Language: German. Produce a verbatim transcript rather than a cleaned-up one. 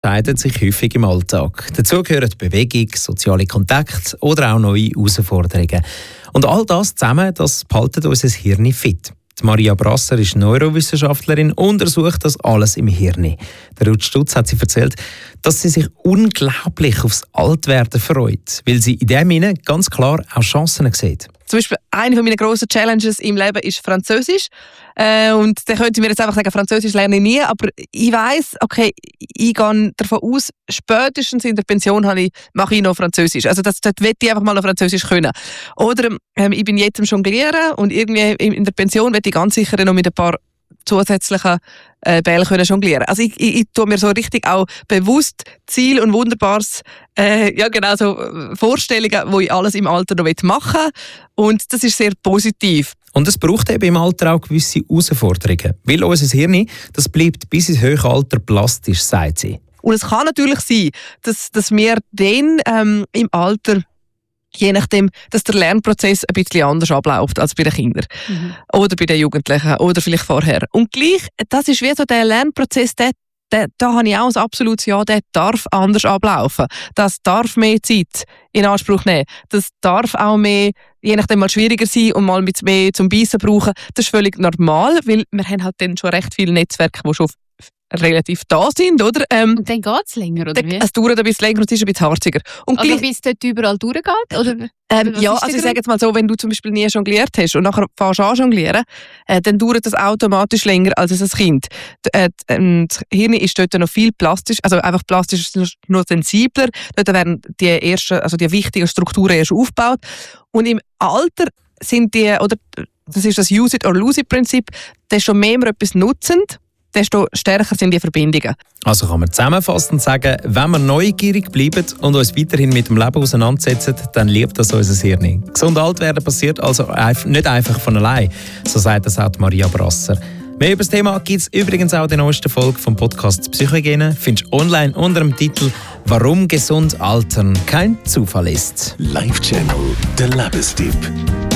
unterscheiden sich häufig im Alltag. Dazu gehören Bewegung, soziale Kontakte oder auch neue Herausforderungen. Und all das zusammen, das behaltet unser Hirn fit. Die Maria Brasser ist Neurowissenschaftlerin und untersucht das alles im Hirn. Der Ruth Stutz hat sie erzählt, dass sie sich unglaublich aufs Altwerden freut, weil sie in dem Sinne ganz klar auch Chancen sieht. Zum Beispiel eine meiner grossen Challenges im Leben ist Französisch. Äh, und da könnte ich mir jetzt einfach sagen, Französisch lerne ich nie. Aber ich weiss, okay, ich gehe davon aus, spätestens in der Pension habe ich, mache ich noch Französisch. Also das, dort will ich einfach mal noch Französisch können. Oder ähm, ich bin jetzt am Jonglieren und irgendwie in der Pension will ich ganz sicher noch mit ein paar zusätzlichen äh, Bällen können jonglieren. Also ich, ich, ich tue mir so richtig auch bewusst Ziel und Wunderbares, äh, ja genau so Vorstellungen, die ich alles im Alter noch machen will. Und das ist sehr positiv. Und es braucht eben im Alter auch gewisse Herausforderungen. Weil unser Hirn, das bleibt bis ins hohe Alter plastisch, sagt sie. Und es kann natürlich sein, dass, dass wir dann ähm, im Alter, je nachdem, dass der Lernprozess ein bisschen anders abläuft als bei den Kindern. Mhm. Oder bei den Jugendlichen oder vielleicht vorher. Und gleich, das ist wie so der Lernprozess, der, der, da habe ich auch ein absolutes Ja, der darf anders ablaufen. Das darf mehr Zeit in Anspruch nehmen. Das darf auch mehr, je nachdem mal schwieriger sein und mal mit mehr zum Beissen brauchen. Das ist völlig normal, weil wir haben halt dann schon recht viele Netzwerke, die schon relativ da sind, oder? Ähm, und dann geht es länger, oder wie? Es dauert ein bisschen länger und es ist ein bisschen harziger. Und also gleich, bis es dort überall durchgeht? Oder? Ähm, ja, also ich sage jetzt mal so, wenn du zum Beispiel nie jongliert hast und nachher fängst an jonglieren, äh, dann dauert das automatisch länger als ein Kind. D- äh, das Hirn ist dort noch viel plastisch, also einfach plastisch ist noch sensibler. Dort werden die ersten, also die wichtigen Strukturen erst aufgebaut. Und im Alter sind die, oder das ist das Use it or lose it Prinzip, desto mehr wir etwas nutzen, desto stärker sind die Verbindungen. Also kann man zusammenfassend sagen, wenn wir neugierig bleiben und uns weiterhin mit dem Leben auseinandersetzen, dann liebt das unser Hirn. Gesund alt werden passiert also nicht einfach von allein, so sagt das auch Maria Brasser. Mehr über das Thema gibt es übrigens auch in der neuesten Folge vom Podcast Psychohygiene. Findest du online unter dem Titel «Warum gesund altern kein Zufall ist». Live Channel, der Lebenstipp.